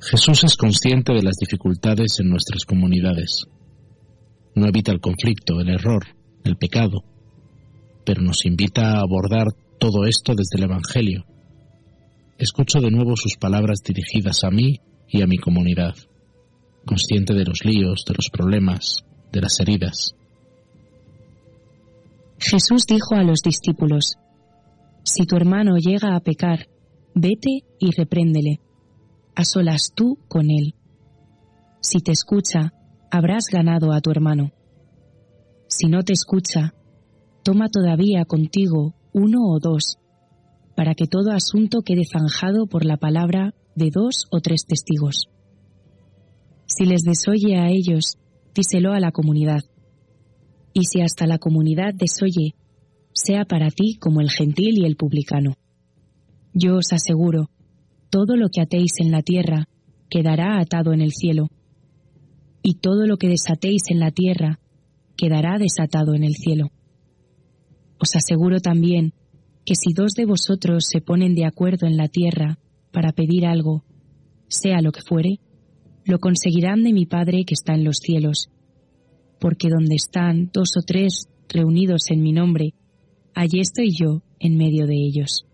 Jesús es consciente de las dificultades en nuestras comunidades. No evita el conflicto, el error, el pecado, pero nos invita a abordar todo esto desde el Evangelio. Escucho de nuevo sus palabras dirigidas a mí y a mi comunidad, consciente de los líos, de los problemas, de las heridas. Jesús dijo a los discípulos: «Si tu hermano llega a pecar, vete y repréndele, a solas tú con él. Si te escucha, habrás ganado a tu hermano. Si no te escucha, toma todavía contigo 1 o 2, para que todo asunto quede zanjado por la palabra de 2 o 3 testigos. Si les desoye a ellos, díselo a la comunidad. Y si hasta la comunidad desoye, sea para ti como el gentil y el publicano. Yo os aseguro, todo lo que atéis en la tierra quedará atado en el cielo, y todo lo que desatéis en la tierra quedará desatado en el cielo. Os aseguro también que si 2 de vosotros se ponen de acuerdo en la tierra para pedir algo, sea lo que fuere, lo conseguirán de mi Padre que está en los cielos, porque donde están 2 o 3 reunidos en mi nombre, allí estoy yo en medio de ellos».